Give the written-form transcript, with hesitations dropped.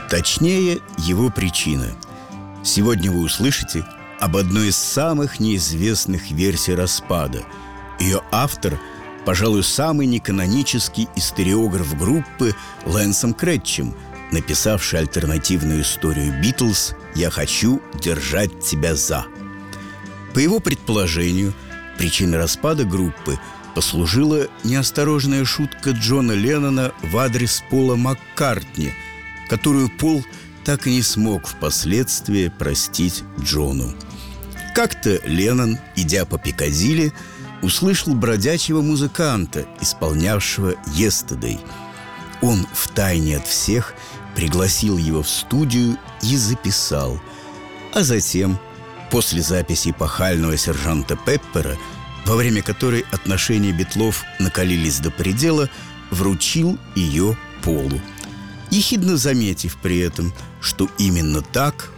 Точнее, его причина. Сегодня вы услышите об одной из самых неизвестных версий распада. Ее автор, пожалуй, самый неканонический историограф группы Лэнсом Кретчем, написавший альтернативную историю «Битлз» «Я хочу держать тебя за». По его предположению, причиной распада группы послужила неосторожная шутка Джона Леннона в адрес Пола Маккартни, которую Пол так и не смог впоследствии простить Джону. Как-то Леннон, идя по Пиккадилли, услышал бродячего музыканта, исполнявшего «Yesterday». Он втайне от всех пригласил его в студию и записал. А затем, после записи эпохального сержанта Пеппера, во время которой отношения Битлов накалились до предела, вручил ее Полу, ехидно заметив при этом, что именно так